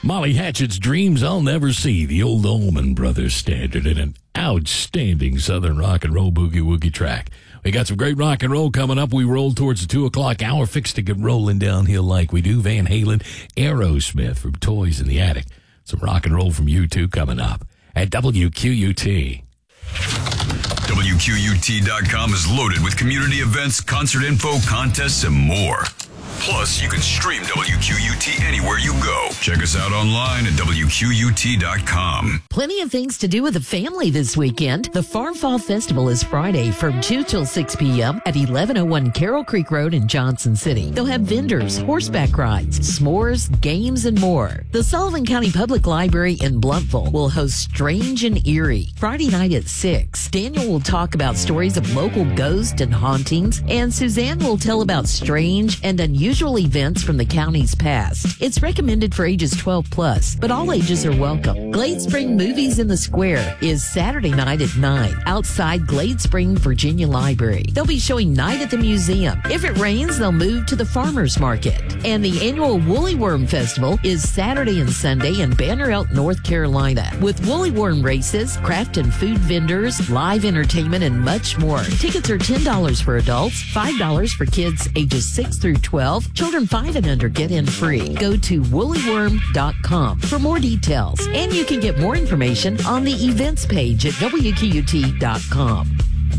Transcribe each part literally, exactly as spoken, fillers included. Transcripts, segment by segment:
Molly Hatchett's Dreams I'll Never See, the old Allman Brothers standard, and an outstanding Southern rock and roll boogie-woogie track. We got some great rock and roll coming up. We roll towards the two o'clock hour, fixed to get rolling downhill like we do. Van Halen, Aerosmith from Toys in the Attic. Some rock and roll from U two coming up at W Q U T. W Q U T dot com is loaded with community events, concert info, contests, and more. Plus, you can stream W Q U T anywhere you go. Check us out online at W Q U T dot com. Plenty of things to do with the family this weekend. The Farm Fall Festival is Friday from two till six p.m. at eleven oh one Carroll Creek Road in Johnson City. They'll have vendors, horseback rides, s'mores, games, and more. The Sullivan County Public Library in Blountville will host Strange and Eerie Friday night at six. Daniel will talk about stories of local ghosts and hauntings, and Suzanne will tell about strange and unusual events from the county's past. It's recommended for ages twelve plus, but all ages are welcome. Glade Spring Movies in the Square is Saturday night at nine outside Glade Spring, Virginia Library. They'll be showing Night at the Museum. If it rains, they'll move to the Farmers Market. And the annual Woolly Worm Festival is Saturday and Sunday in Banner Elk, North Carolina, with woolly worm races, craft and food vendors, live entertainment, and much more. Tickets are ten dollars for adults, five dollars for kids ages six through twelve. Children five and under get in free. Go to woolly worm dot com for more details. And you can get more information on the events page at W Q U T dot com.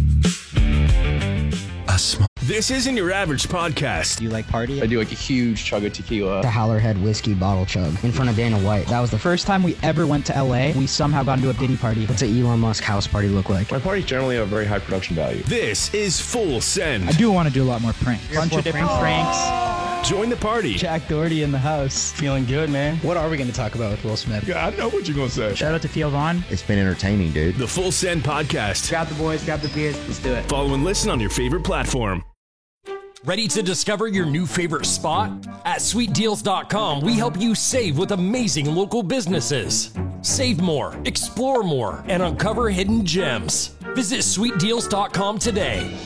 A small. This isn't your average podcast. Do you like party? I do like a huge chug of tequila. The Howlerhead whiskey bottle chug in front of Dana White. That was the first time we ever went to L A. We somehow got into a Diddy party. What's an Elon Musk house party look like? My parties generally have a very high production value. This is Full Send. I do want to do a lot more pranks. Bunch of different pranks. Join the party. Jack Doherty in the house. Feeling good, man. What are we going to talk about with Will Smith? Yeah, I know what you're going to say. Shout out to Theo Vaughn. It's been entertaining, dude. The Full Send Podcast. Grab the boys, grab the beers. Let's do it. Follow and listen on your favorite platform. Ready to discover your new favorite spot? At sweet deals dot com, we help you save with amazing local businesses. Save more, explore more, and uncover hidden gems. Visit sweet deals dot com today.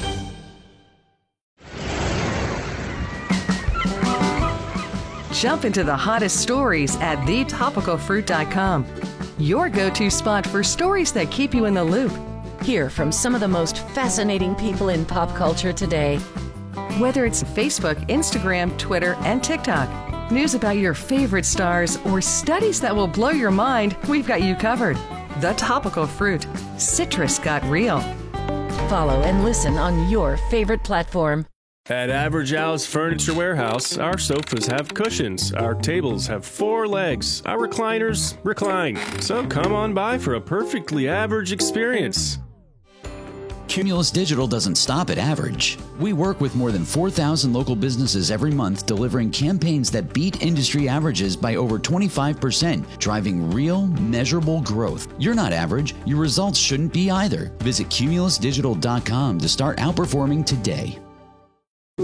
Jump into the hottest stories at the topical fruit dot com. Your go-to spot for stories that keep you in the loop. Hear from some of the most fascinating people in pop culture today. Whether it's Facebook, Instagram, Twitter, and TikTok, news about your favorite stars, or studies that will blow your mind, we've got you covered. The Topical Fruit. Citrus got real. Follow and listen on your favorite platform. At Average Al's Furniture Warehouse, our sofas have cushions, our tables have four legs, our recliners recline. So come on by for a perfectly average experience. Cumulus Digital doesn't stop at average. We work with more than four thousand local businesses every month, delivering campaigns that beat industry averages by over twenty-five percent, driving real, measurable growth. You're not average. Your results shouldn't be either. Visit cumulus digital dot com to start outperforming today.